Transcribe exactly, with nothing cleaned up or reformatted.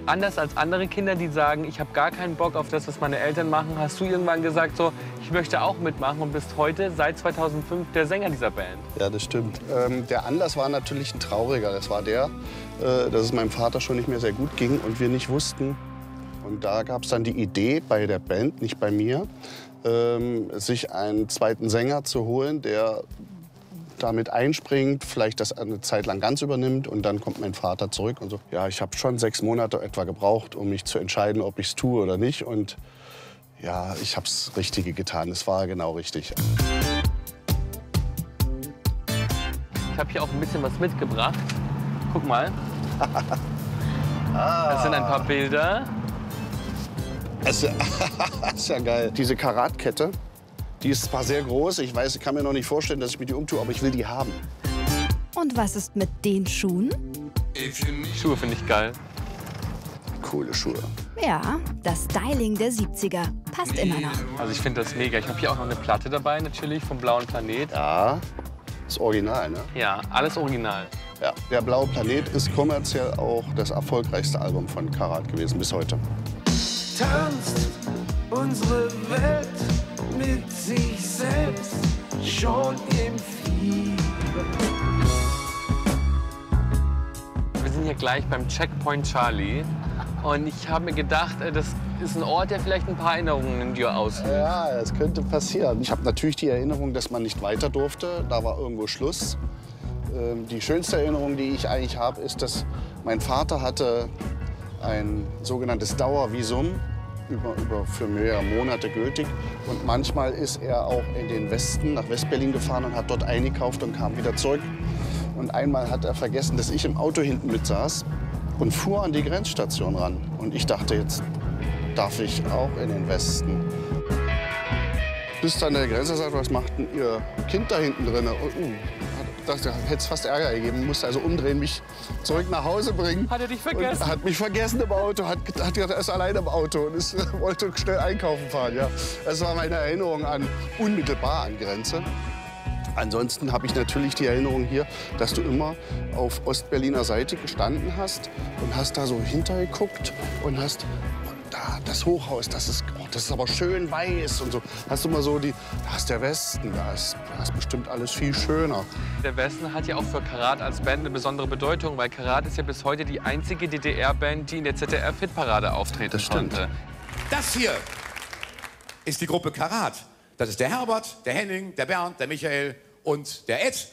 anders als andere Kinder, die sagen, ich habe gar keinen Bock auf das, was meine Eltern machen, hast du irgendwann gesagt, so, ich möchte auch mitmachen und bist heute, seit zweitausendfünf, der Sänger dieser Band. Ja, das stimmt. Ähm, der Anlass war natürlich ein trauriger. Das war der, äh, dass es meinem Vater schon nicht mehr sehr gut ging und wir nicht wussten. Und da gab es dann die Idee bei der Band, nicht bei mir, ähm, sich einen zweiten Sänger zu holen, der damit einspringt, vielleicht das eine Zeit lang ganz übernimmt und dann kommt mein Vater zurück und so. Ja, ich habe schon sechs Monate etwa gebraucht, um mich zu entscheiden, ob ich es tue oder nicht. Und ja, ich habe das Richtige getan. Es war genau richtig. Ich habe hier auch ein bisschen was mitgebracht. Guck mal. Das sind ein paar Bilder. Das ist ja, das ist ja geil. Diese Karatkette, die ist zwar sehr groß, ich weiß, ich kann mir noch nicht vorstellen, dass ich mir die umtue, aber ich will die haben. Und was ist mit den Schuhen? Schuhe finde ich geil. Coole Schuhe. Ja, das Styling der siebziger passt immer noch. Also ich finde das mega. Ich habe hier auch noch eine Platte dabei natürlich vom Blauen Planet. Ja, das Original, ne? Ja, alles original. Ja, der Blaue Planet ist kommerziell auch das erfolgreichste Album von Karat gewesen bis heute. Tanzt unsere Welt mit sich selbst schon im Fieber. Wir sind hier gleich beim Checkpoint Charlie. Und ich habe mir gedacht, das ist ein Ort, der vielleicht ein paar Erinnerungen in dir auslöst. Ja, das könnte passieren. Ich habe natürlich die Erinnerung, dass man nicht weiter durfte. Da war irgendwo Schluss. Ähm, die schönste Erinnerung, die ich eigentlich habe, ist, dass mein Vater hatte ein sogenanntes Dauervisum, über, über für mehrere Monate gültig. Und manchmal ist er auch in den Westen, nach West-Berlin gefahren und hat dort eingekauft und kam wieder zurück. Und einmal hat er vergessen, dass ich im Auto hinten mitsaß und fuhr an die Grenzstation ran. Und ich dachte, jetzt darf ich auch in den Westen. Bis dann der Grenzer sagt, was macht denn Ihr Kind da hinten drin? Und, uh, dachte, hätte es fast Ärger gegeben. Musste also umdrehen, mich zurück nach Hause bringen. Hat er dich vergessen? Und hat mich vergessen im Auto. Hat, hat gedacht, er ist allein im Auto und ist, wollte schnell einkaufen fahren. Ja. Das war meine Erinnerung an unmittelbar an Grenze. Ansonsten habe ich natürlich die Erinnerung hier, dass du immer auf Ostberliner Seite gestanden hast und hast da so hintergeguckt und hast da das Hochhaus, das ist, oh, das ist aber schön weiß und so. Hast du mal so die, da ist der Westen, da ist, da ist bestimmt alles viel schöner. Der Westen hat ja auch für Karat als Band eine besondere Bedeutung, weil Karat ist ja bis heute die einzige D D R-Band, die in der Z D F-Hitparade auftreten Das stimmt. konnte. Das hier ist die Gruppe Karat. Das ist der Herbert, der Henning, der Bernd, der Michael und der Ed.